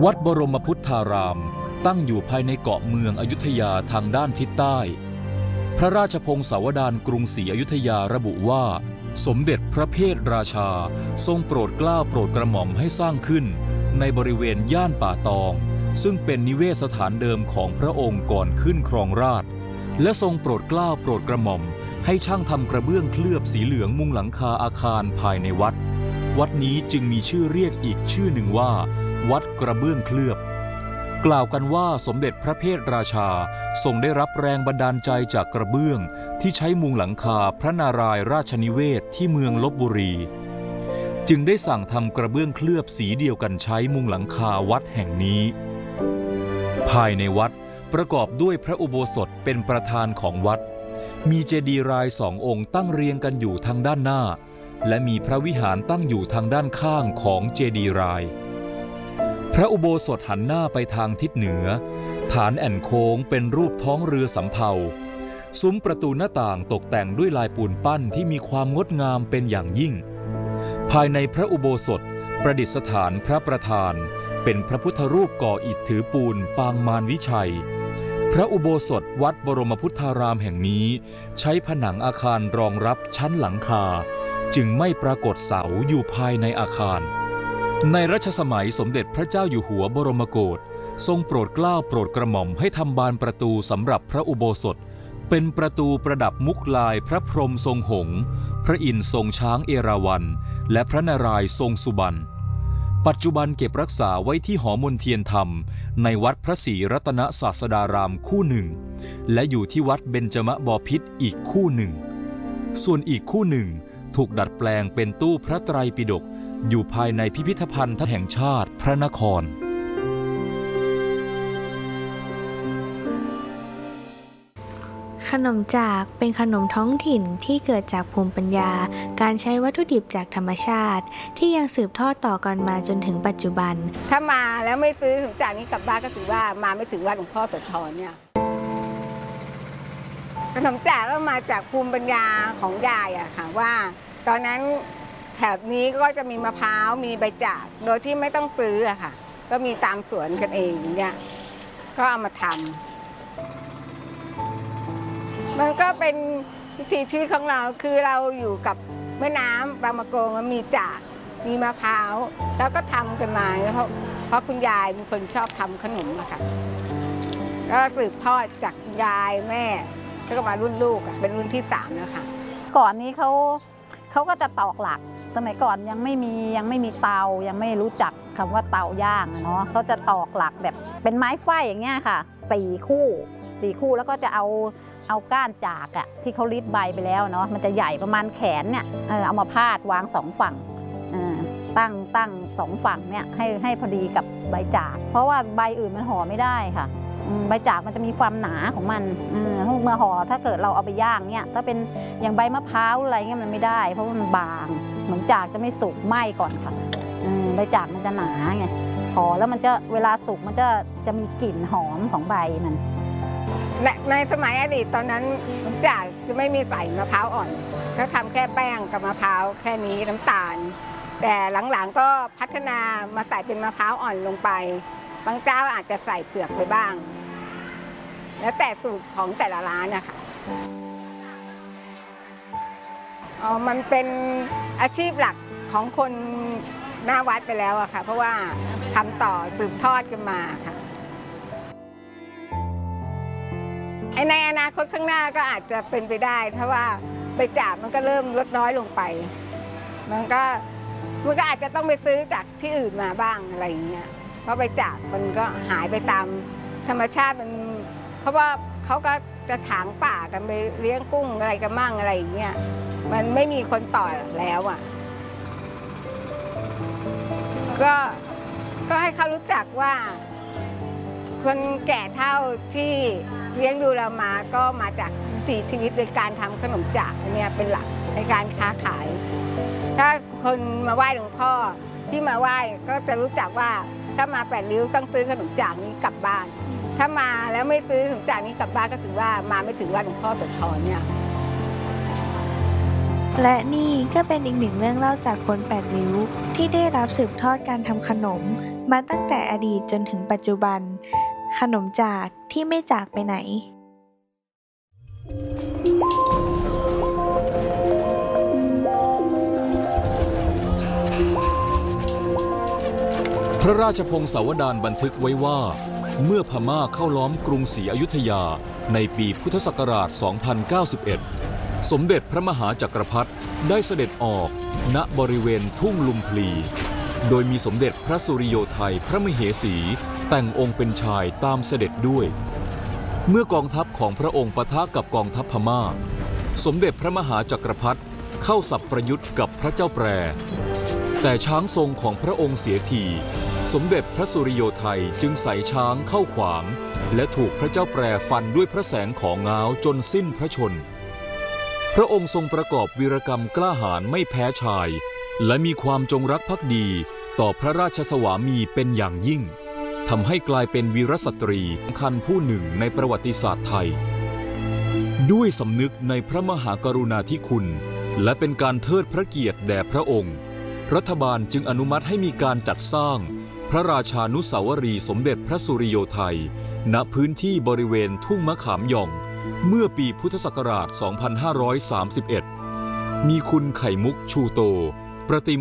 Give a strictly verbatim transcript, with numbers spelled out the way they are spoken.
วัดบรมพุทธารามตั้งอยู่ภายในเกาะเมืองอยุธยาทางด้านทิศใต้พระราชพงศาวดารกรุงศรีอยุธยาระบุว่าสมเด็จพระเพทราชาทรงโปรดเกล้าโปรดกระหม่อมให้สร้างขึ้นในบริเวณย่านป่าตองซึ่งเป็นนิเวศสถานเดิมของพระองค์ก่อนขึ้นครองราชย์และทรงโปรดเกล้าโปรดกระหม่อมให้ช่างทำกระเบื้องเคลือบสีเหลืองมุงหลังคาอาคารภายในวัดวัดนี้จึงมีชื่อเรียกอีกชื่อหนึ่งว่าวัดกระเบื้องเคลือบกล่าวกันว่าสมเด็จพระเพทราชาทรงได้รับแรงบันดาลใจจากกระเบื้องที่ใช้มุงหลังคาพระนารายณ์ราชนิเวศที่เมืองลพบุรีจึงได้สั่งทำกระเบื้องเคลือบสีเดียวกันใช้มุงหลังคาวัดแห่งนี้ภายในวัดประกอบด้วยพระอุโบสถเป็นประธานของวัดมีเจดีย์รายสององค์ตั้งเรียงกันอยู่ทางด้านหน้าและมีพระวิหารตั้งอยู่ทางด้านข้างของเจดีย์รายพระอุโบสถหันหน้าไปทางทิศเหนือฐานแอ่นโค้งเป็นรูปท้องเรือสำเภาซุ้มประตูหน้าต่างตกแต่งด้วยลายปูนปั้นที่มีความงดงามเป็นอย่างยิ่งภายในพระอุโบสถประดิษฐานพระประธานเป็นพระพุทธรูปก่ออิฐถือปูนปางมารวิชัยพระอุโบสถวัดบรมพุทธารามแห่งนี้ใช้ผนังอาคารรองรับชั้นหลังคาจึงไม่ปรากฏเสาอยู่ภายในอาคารในรัชสมัยสมเด็จพระเจ้าอยู่หัวบรมโกศทรงโปรดเกล้าโปรดกระหม่อมให้ทำบานประตูสำหรับพระอุโบสถเป็นประตูประดับมุกลายพระพรหมทรงหงส์พระอินทร์ทรงช้างเอราวัณและพระนารายณ์ทรงสุบรรณปัจจุบันเก็บรักษาไว้ที่หอมนเทียนธรรมในวัดพระศรีรัตนศาสดารามคู่หนึ่งและอยู่ที่วัดเบญจมบพิตรอีกคู่หนึ่งส่วนอีกคู่หนึ่งถูกดัดแปลงเป็นตู้พระไตรปิฎกอยู่ภายในพิพิธภัณฑ์แห่งชาติพระนครขนมจากเป็นขนมท้องถิ่นที่เกิดจากภูมิปัญญาการใช้วัตถุดิบจากธรรมชาติที่ยังสืบทอดต่อกันมาจนถึงปัจจุบันถ้ามาแล้วไม่ซื้อขนมจากนี้กลับบ้านก็ถือว่ามาไม่ถึงวัดหลวงพ่อโสธรเนี่ยขนมจากก็มาจากภูมิปัญญาของยายอะค่ะว่าตอนนั้นแถบนี้ก็จะมีมะพร้าวมีใบจากโดยที่ไม่ต้องซื้ออะค่ะก็มีตามสวนกันเองเนี่ยก็เอามาทำมันก็เป็นวิถีชีวิตของเราคือเราอยู่กับแม่น้ำบางมะกงมันมีจากมีมะพร้าวแล้วก็ทำกันมาเพราะเพราะคุณยายเป็นคนชอบทำขนมอะค่ะก็สืบทอดจากยายแม่แล้วก็มารุ่นลูกอะเป็นรุ่นที่สามแล้วค่ะก่อนนี้เขาเขาก็จะตอกหลักสมัยก่อนยังไม่มียังไม่มีเตายังไม่รู้จักคำว่าเตาย่างเนาะเขาจะตอกหลักแบบเป็นไม้ไฟอย่างเงี้ยค่ะสี่คู่สี่คู่แล้วก็จะเอาเอาก้านจากอะที่เขารีดใบไปแล้วเนาะมันจะใหญ่ประมาณแขนเนี่ยเออเอามาพาดวางสองฝั่งเออตั้งตั้งสองฝั่งเนี่ยให้ให้พอดีกับใบจากเพราะว่าใบอื่นมันห่อไม่ได้ค่ะใบจากมันจะมีความหนาของมันเมื่อห่อถ้าเกิดเราเอาไปย่างเนี่ยถ้าเป็นอย่างใบมะพร้าวอะไรเงี้ยมันไม่ได้เพราะว่ามันบางเหมือนจากจะไม่สุกไหม้ก่อนค่ะใบจากมันจะหนาไงห่อแล้วมันจะเวลาสุกมันจะจะมีกลิ่นหอมของใบมันในในสมัยอดีตตอนนั้นจากจะไม่มีใส่มะพร้าวอ่อนก็ทำแค่แป้งกับมะพร้าวแค่นี้น้ำตาลแต่หลังๆก็พัฒนามาใส่เป็นมะพร้าวอ่อนลงไปบางเจ้าอาจจะใส่เปลือกไปบ้างแล้วแต่สูตรของแต่ละร้านนะคะอ๋อมันเป็นอาชีพหลักของคนหน้าวัดไปแล้วอะค่ะเพราะว่าทำต่อสืบทอดกันมาค่ะในอนาคตข้างหน้าก็อาจจะเป็นไปได้ถ้าว่าใบจากมันก็เริ่มลดน้อยลงไปมันก็มันก็อาจจะต้องไปซื้อจากที่อื่นมาบ้างอะไรอย่างเงี้ยเพราะใบจากมันก็หายไปตามธรรมชาติมันเพราะว่าเขาก็จะถางป่ากันไปเลี้ยงกุ้งอะไรกันมั่งอะไรอย่างเงี้ยมันไม่มีคนต่อแล้วอ่ะก็ก็ให้เขารู้จักว่าคนแก่เฒ่าที่เลี้ยงดูเรามาก็มาจากวิถีชีวิตโดยการทำขนมจากเนี่ยเป็นหลักในการค้าขายถ้าคนมาไหว้หลวงพ่อที่มาไหว้ก็จะรู้จักว่าถ้ามาแปดริ้วต้องซื้อขนมจากนี้กลับบ้านถ้ามาแล้วไม่ซื้อขนมจากนี้กลับบ้านก็ถือว่ามาไม่ถึงวัดหลวงพ่อโสธรเนี่ยและนี่ก็เป็นอีกหนึ่งเรื่องเล่าจากคนแปดริ้วที่ได้รับสืบทอดการทำขนมมาตั้งแต่อดีตจนถึงปัจจุบัน ขนมจากที่ไม่จากไปไหนพระราชพงศาวดารบันทึกไว้ว่าเมื่อพม่าเข้าล้อมกรุงศรีอยุธยาในปีพุทธศักราช สองพันเก้าสิบเอ็ด สมเด็จพระมหาจักรพรรดิได้เสด็จออกณบริเวณทุ่งลุมพลี โดยมีสมเด็จพระสุริโยไทยพระมเหสีแต่งองค์เป็นชายตามเสด็จด้วย เมื่อกองทัพของพระองค์ปะทะกับกองทัพพม่าสมเด็จพระมหาจักรพรรดิเข้าสับประยุทธ์กับพระเจ้าแปรแต่ช้างทรงของพระองค์เสียทีสมเด็จพระสุริโยไทยจึงใส่ช้างเข้าขวางและถูกพระเจ้าแปรฟันด้วยพระแสงของง้าวจนสิ้นพระชนพระองค์ทรงประกอบวีรกรรมกล้าหาญไม่แพ้ชายและมีความจงรักภักดีต่อพระราชสวามีเป็นอย่างยิ่งทำให้กลายเป็นวีรสตรีสำคัญผู้หนึ่งในประวัติศาสตร์ไทยด้วยสำนึกในพระมหากรุณาธิคุณและเป็นการเทิดพระเกียรติแด่พระองค์รัฐบาลจึงอนุมัติให้มีการจัดสร้างพระราชานุสาวรีย์สมเด็จพระสุริโยไทยณพื้นที่บริเวณทุ่งมะขามหย่องเมื่อปีพุทธศักราช สองพันห้าร้อยสามสิบเอ็ด มีคุณไข่มุกชูโตประติ